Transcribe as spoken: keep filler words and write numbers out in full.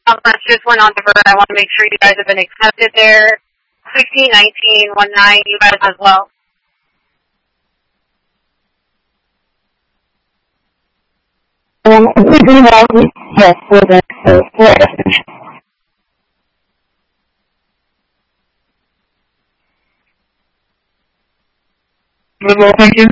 conference just went on to Bird. I want to make sure you guys have been accepted there. sixteen, nineteen, nineteen, you guys as well. Um, we do have, yes, we're going to, Good, well, thank you.